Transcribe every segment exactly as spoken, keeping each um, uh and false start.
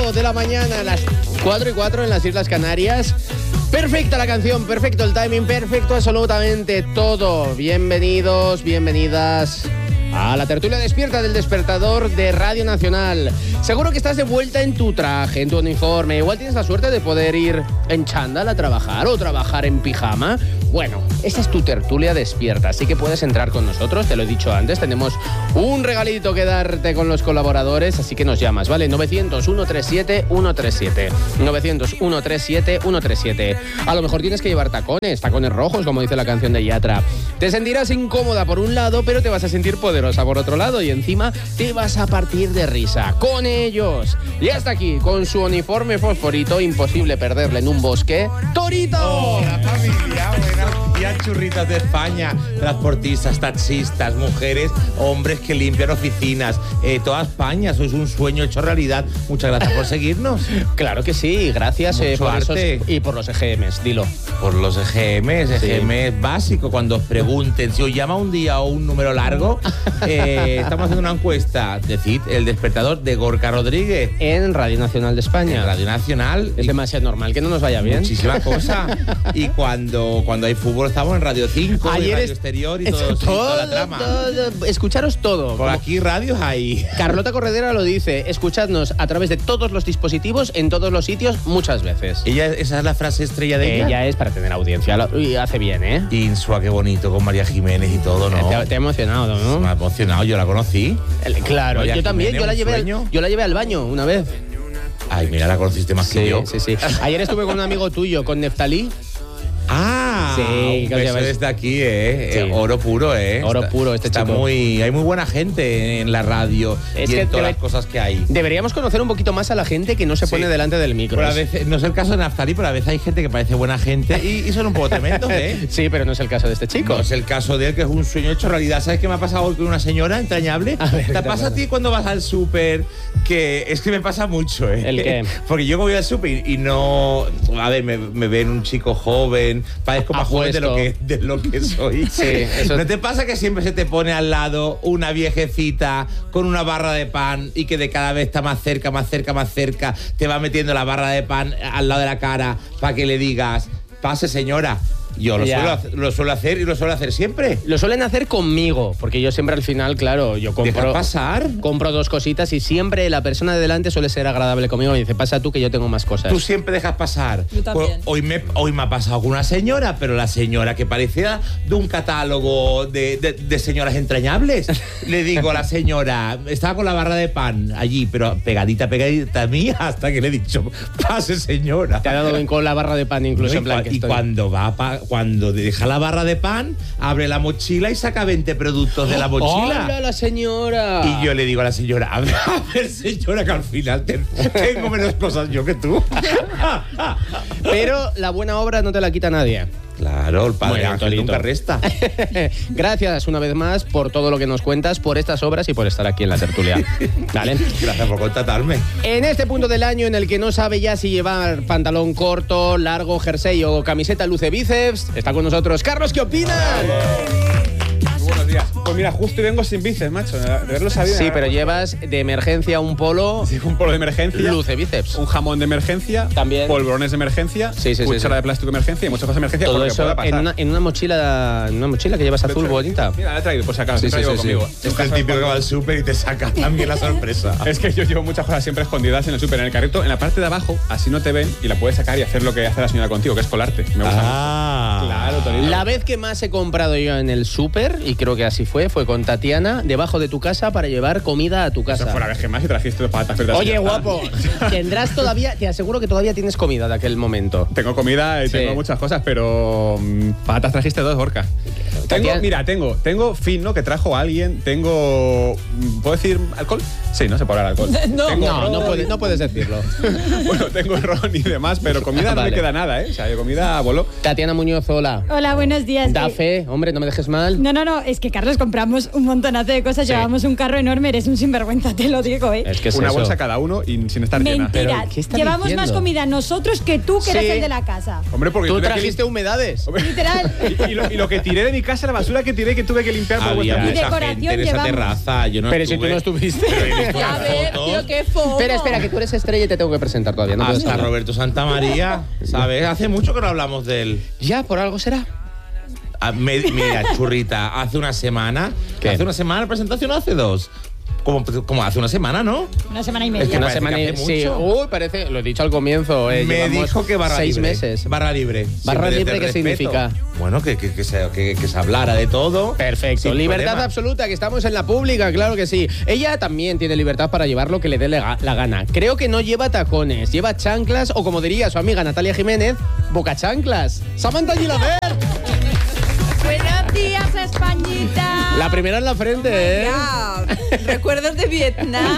cuatro de la mañana, a las cuatro y cuatro en las Islas Canarias. Perfecta la canción, perfecto el timing, perfecto absolutamente todo. Bienvenidos, bienvenidas a la tertulia despierta del despertador de Radio Nacional. Seguro que estás de vuelta en tu traje, en tu uniforme. Igual tienes la suerte de poder ir en chándal a trabajar o trabajar en pijama. Bueno, esa es tu tertulia despierta, así que puedes entrar con nosotros, te lo he dicho antes. Tenemos un regalito que darte con los colaboradores, así que nos llamas, ¿vale? novecientos, ciento treinta y siete, ciento treinta y siete. novecientos, ciento treinta y siete, ciento treinta y siete. A lo mejor tienes que llevar tacones, tacones rojos, como dice la canción de Yatra. Te sentirás incómoda por un lado, pero te vas a sentir poderosa por otro lado y encima te vas a partir de risa con ellos. Y hasta aquí, con su uniforme fosforito, imposible perderle en un bosque, Torito. Hola familia, buenos días, churritas de España, transportistas, taxistas, mujeres, hombres que limpian oficinas, eh, toda España, sois un sueño hecho realidad. Muchas gracias por seguirnos. Claro que sí, gracias eh, por esos, arte. y por los E G Ms, dilo. Por los E G Ms, E G M es básico. Cuando os pregunten si os llama un día o un número largo, eh, estamos haciendo una encuesta. Decid el despertador de Gorka Rodríguez. En Radio Nacional de España. En Radio Nacional. Es demasiado normal que no nos vaya bien. Muchísima cosa. Y cuando, cuando hay fútbol estamos en Radio cinco, Ayer Radio es, Exterior y todo, sí, toda la trama. Todo, escucharos todo. Por aquí radios hay. Carlota Corredera lo dice, escuchadnos a través de todos los dispositivos, en todos los sitios, muchas veces. Ella, esa es la frase estrella de ella. Ella es para tener audiencia, lo, y hace bien, ¿eh? Insua, qué bonito, con María Jiménez y todo, ¿no? Te, te ha emocionado, ¿no? Me ha emocionado, yo la conocí. El, claro, María yo también, Jiménez, yo la, llevé al, sueño. yo la llevé al baño una vez. Ay, mira, la conociste más Sí, que yo. sí, sí. Ayer estuve con un amigo tuyo, con Neftalí. Ah, sí, un que beso os desde aquí, ¿eh? Sí. Eh, Oro puro, ¿eh? Oro Está- puro este está chico. muy, hay muy buena gente en la radio Es y que en todas debe- las cosas que hay. Deberíamos conocer un poquito más a la gente que no se Sí. pone delante del micro. Pero a veces, no es el caso de Naftali, pero a veces hay gente que parece buena gente y, y son un poco tremendos, ¿eh? Sí, pero no es el caso de este chico. No es el caso de él, que es un sueño hecho realidad. ¿Sabes qué me ha pasado hoy con una señora entrañable? A ver, ¿Te ¿qué pasa a ti cuando vas al súper? Que es que me pasa mucho, ¿eh? ¿El qué? Porque yo voy al súper y no... A ver, me, me ven un chico joven, parezco más joven de lo, que, de lo que soy. Sí, eso- ¿No te pasa que siempre se te pone al lado una viejecita con una barra de pan y que de cada vez está más cerca, más cerca, más cerca, te va metiendo la barra de pan al lado de la cara para que le digas, pase señora? Yo lo Ya. suelo, hacer- lo suelo hacer y lo suelo hacer siempre. Lo suelen hacer conmigo, porque yo siempre al final, claro, yo compro, ¿Dejas pasar? compro dos cositas y siempre la persona de delante suele ser agradable conmigo y dice, pasa tú que yo tengo más cosas. Tú siempre dejas pasar. Yo también. Pues hoy, me, hoy me ha pasado con una señora, pero la señora que parecía de un catálogo de, de- de señoras entrañables. Le digo a la señora, estaba con la barra de pan allí, pero pegadita, pegadita a mí, hasta que le he dicho, pase señora. Te ha dado bien con la barra de pan incluso No, en plan y, que cua- y estoy- cuando va pa- cuando deja la barra de pan, abre la mochila y saca veinte productos de la mochila. ¡Hola, la señora! Y yo le digo a la señora, a ver, a ver, señora, que al final te- tengo menos cosas yo que tú. Pero la buena obra no te la quita nadie. Claro, el Muy padre bien, Ángel Torito. nunca resta. Gracias una vez más por todo lo que nos cuentas, por estas obras y por estar aquí en la tertulia. ¿Vale? Gracias por contratarme. En este punto del año en el que no sabe ya si llevar pantalón corto, largo, jersey o camiseta luce bíceps, está con nosotros Carlos, ¿qué opinas? Buenos días. Pues mira, justo vengo sin bíceps, macho. De haberlo sabido. Sí, pero llevas de emergencia un polo, Sí, un polo de emergencia. luce bíceps. Un jamón de emergencia. También. Polvorones de emergencia. Sí, sí, sí, cuchara sí. de plástico de emergencia y muchas cosas de emergencia. Todo porque eso pueda pasar. en una, en una mochila, en una mochila que llevas azul bonita. Mira, la he traído, por si acaso. Sí, siempre sí, llevo sí, conmigo. sí. Es el típico que va al súper y te saca también la sorpresa. Es que yo llevo muchas cosas siempre escondidas en el súper, en el carrito, en la parte de abajo, así no te ven y la puedes sacar y hacer lo que hace la señora contigo, que es colarte. Me gusta Ah. mucho. Claro, Torito. La vez que más he comprado yo en el súper, y creo que así fue, fue con Tatiana, debajo de tu casa para llevar comida a tu Eso casa. fue la vez que más y trajiste dos patatas fritas. y Oye, ya está. guapo, tendrás todavía, te aseguro que todavía tienes comida de aquel momento. Tengo comida y Sí. tengo muchas cosas, pero mm, patatas trajiste dos, Gorka. Tengo, Tatiana- mira, tengo, tengo fino que trajo alguien, tengo, mm, ¿puedo decir alcohol? Sí, no se puede hablar alcohol. No. Tengo No, no, ron, puedes, no puedes decirlo. Bueno, tengo ron y demás, pero comida no Vale. me queda nada, ¿eh? O sea, de comida voló. Tatiana Muñoz, hola. Hola, buenos días. Da Eh, fe, hombre, no me dejes mal. No, no, no, es que Carlos, compramos un montonazo de cosas, Sí. llevamos un carro enorme, eres un sinvergüenza, te lo digo, ¿eh? Es que es Una eso. bolsa cada uno y sin estar llena. Mentira, Pero, ¿qué está llevamos diciendo? más comida nosotros que tú, que Sí. eres el de la casa. Hombre, porque Tú tuve que trajiste humedades. Hombre, Literal. Y, y lo, y lo que tiré de mi mi casa la basura que tiré que tuve que limpiar por Había vuestra Y mucha decoración gente en esa llevamos. terraza. Yo no Pero si estuve. tú no estuviste. Pero he visto A las ver, fotos. tío, qué foto. Espera, espera, que tú eres estrella y te tengo que presentar todavía. No puedes Hasta hablar. Roberto Santamaría, ¿sabes? Hace mucho que no hablamos de él. Ya, por algo será. Ah, me- mira, churrita, hace una semana. ¿Qué? ¿Hace una semana la presentación o hace dos? Como, como hace una semana, ¿no? Una semana y Es media. que Una parece semana que y... hace Sí, mucho. uy, parece... Lo he dicho al comienzo. Eh, Me llevamos dijo que barra seis libre. meses. Barra libre. Barra Siempre libre, desde ¿qué el respeto. significa? Bueno, que, que, que, se, que, que se hablara de todo. Perfecto. sin Libertad problema. absoluta, que estamos en la pública, claro que sí. Ella también tiene libertad para llevar lo que le dé la la gana. Creo que no lleva tacones, lleva chanclas o, como diría su amiga Natalia Jiménez, boca chanclas. Samantha Gilaber. Buenos días, Españita. La primera en la frente, ¿eh? Ya, recuerdos de Vietnam.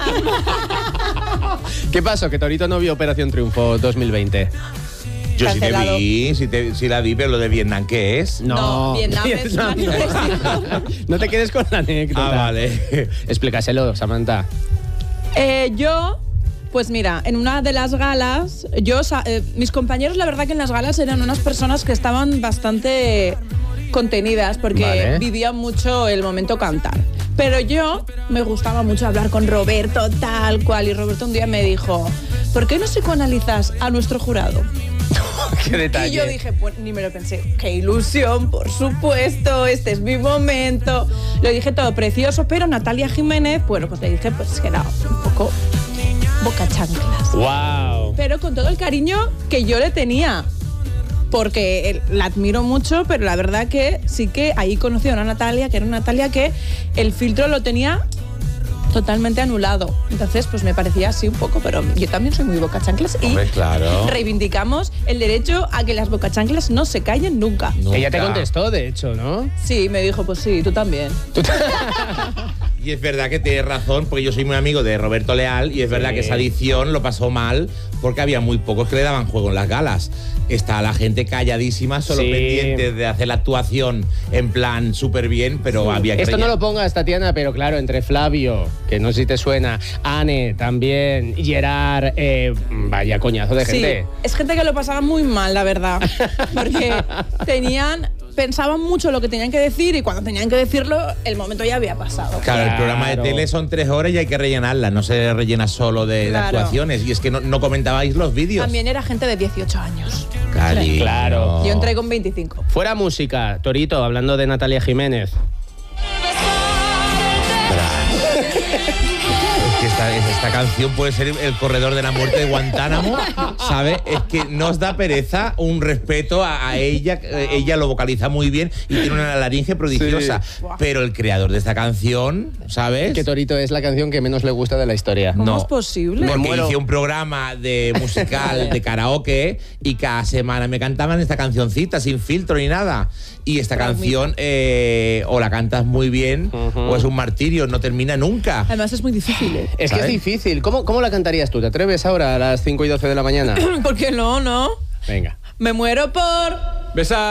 ¿Qué pasó? Que Torito no vio Operación Triunfo dos mil veinte. Yo sí te Cancelado. vi, sí, te, sí la vi, pero lo de Vietnam, ¿qué es? No, Vietnam es una no. universidad. No te quedes con la anécdota. Ah, vale. Explícaselo, Samantha. Eh, yo, pues mira, en una de las galas, yo, sa- eh, mis compañeros, la verdad que en las galas eran unas personas que estaban bastante contenidas porque Vale. vivían mucho el momento cantar. Pero yo me gustaba mucho hablar con Roberto, tal cual, y Roberto un día me dijo, ¿por qué no psicoanalizas a nuestro jurado? Qué detalle. Y yo dije, pues ni me lo pensé, qué ilusión, por supuesto, este es mi momento. Lo dije todo precioso, pero Natalia Jiménez, bueno, pues le dije pues que era un poco boca chanclas. Wow. Pero con todo el cariño que yo le tenía, porque él- la admiro mucho, pero la verdad que sí que ahí conocí a una Natalia, que era una Natalia que el filtro lo tenía totalmente anulado. Entonces, pues me parecía así un poco, pero yo también soy muy boca chanclas y Hombre, claro. reivindicamos el derecho a que las bocachanclas no se callen nunca. Nunca. Ella te contestó, de hecho, ¿no? Sí, me dijo, pues sí, tú también. Y es verdad que tienes razón, porque yo soy muy amigo de Roberto Leal, y es verdad que esa edición lo pasó mal porque había muy pocos que le daban juego en las galas. Está la gente calladísima, solo Sí. pendiente de hacer la actuación en plan súper bien, pero había que Esto no rellenar. lo pongas, Tatiana, pero claro, entre Flavio, que no sé si te suena, Anne también, Gerard, eh, vaya coñazo de Sí, gente. es gente que lo pasaba muy mal, la verdad. Porque tenían, pensaban mucho lo que tenían que decir y cuando tenían que decirlo, el momento ya había pasado. Claro, el programa de Claro. tele son tres horas y hay que rellenarla, no se rellena solo de, de Claro. actuaciones. Y es que no, no comentabais los vídeos. También era gente de dieciocho años. Cariño. Claro. Yo entré con veinticinco. Fuera música, Torito, hablando de Natalia Jiménez. Es que esta, esta canción puede ser el corredor de la muerte de Guantánamo, ¿sabes? Es que nos da pereza un respeto a, a ella. eh, Ella lo vocaliza muy bien y tiene una laringe prodigiosa. Sí. Pero el creador de esta canción, ¿sabes? Que Torito es la canción que menos le gusta de la historia. ¿Cómo No. es posible? Me Porque muero. hice un programa de musical de karaoke y cada semana me cantaban esta cancioncita sin filtro ni nada. Y esta Bravo. canción eh, o la cantas muy bien Ujú. o es un martirio, no termina nunca. Además es muy difícil, ¿eh? Es que es ¿sabes? difícil. ¿Cómo, ¿Cómo la cantarías tú? ¿Te atreves ahora a las cinco y doce de la mañana? ¿Por qué no, no? Venga. Me muero por... Besar.